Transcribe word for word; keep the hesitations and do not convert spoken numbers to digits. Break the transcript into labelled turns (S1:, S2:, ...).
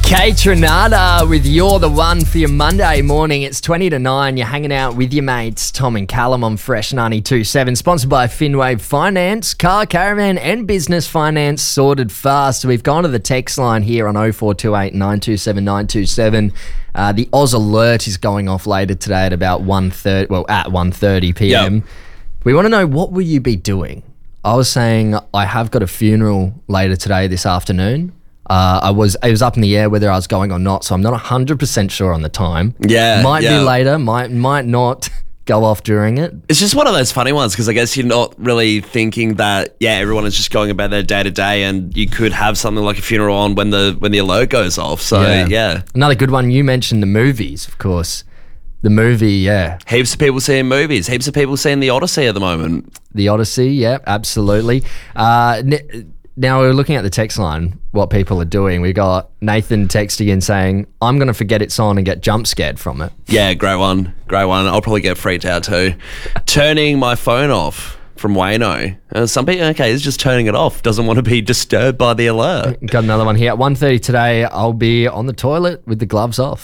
S1: Kate Trinata with You're the One for your Monday morning. It's twenty to nine. You're hanging out with your mates, Tom and Callum on Fresh ninety-two point seven. Sponsored by Finwave Finance. Car, caravan and business finance sorted fast. So we've gone to the text line here on oh four two eight, nine two seven, nine two seven. Uh, the Oz Alert is going off later today at about one thirty, well, at one thirty p.m.
S2: Yep.
S1: We want to know, what will you be doing? I was saying I have got a funeral later today, this afternoon. Uh, I was it was up in the air whether I was going or not, so I'm not one hundred percent sure on the time.
S2: Yeah,
S1: Might
S2: yeah.
S1: be later, might might not go off during it.
S2: It's just one of those funny ones because I guess you're not really thinking that, yeah, everyone is just going about their day to day and you could have something like a funeral on when the when the alert goes off. So, yeah. yeah.
S1: Another good one, you mentioned the movies, of course. The movie, yeah.
S2: Heaps of people seeing movies. Heaps of people seeing The Odyssey at the moment.
S1: The Odyssey, yeah, absolutely. Uh, n- now we're looking at the text line, what people are doing. We got Nathan texting in saying, I'm going to forget it's on and get jump scared from it.
S2: Yeah, great one. Great one. I'll probably get freaked out too. Turning my phone off from Wayno. Uh, some people, okay, he's just turning it off. Doesn't want to be disturbed by the alert.
S1: Got another one here. At one thirty today, I'll be on the toilet with the gloves off.